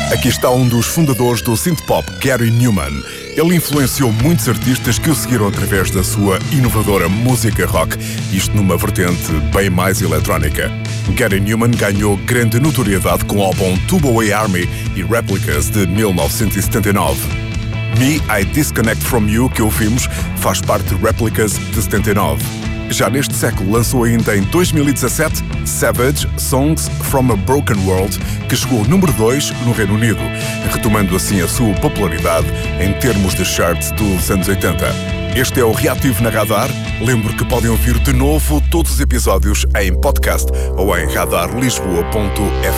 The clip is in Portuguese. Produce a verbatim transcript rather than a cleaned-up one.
Aqui está um dos fundadores do synth-pop, Gary Numan. Ele influenciou muitos artistas que o seguiram através da sua inovadora música rock, isto numa vertente bem mais eletrónica. Gary Numan ganhou grande notoriedade com o álbum Two-Way Army e Replicas de mil novecentos e setenta e nove. Me, I Disconnect From You, que ouvimos, faz parte de Replicas de setenta e nove. Já neste século lançou ainda em dois mil e dezassete Savage Songs From a Broken World, que chegou número dois no Reino Unido, retomando assim a sua popularidade em termos de charts dos anos oitenta. Este é o Reativo na Radar. Lembro que podem ouvir de novo todos os episódios em podcast ou em radar lisboa ponto f